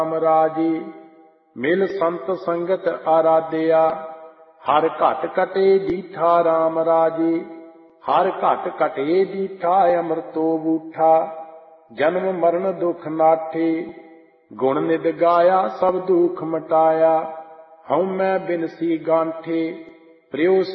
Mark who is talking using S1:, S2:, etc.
S1: ਰਾਮ ਰਾਜੇ। ਮਿਲ ਸੰਤ ਸੰਗਤ ਆਰਾਧਿਆ, ਹਰ ਘਟ ਘਟੇ ਦੀਠਾ ਰਾਮ ਰਾਜੇ। ਹਰ ਘਟ ਘਟੇ ਦੀਠਾ ਅੰਮ੍ਰਿਤੋ ਬੂਠਾ, ਜਨਮ ਮਰਨ ਦੁਖ ਨਾਠੇ। ਗੁਣ ਨਿਦ ਗਾਇਆ ਸਭ ਦੁਖ ਮਟਾਇਆ, ਹਉ ਮੈਂ ਬਿਨਸੀ ਗਾਂਠੇ। ਪ੍ਰਿਉ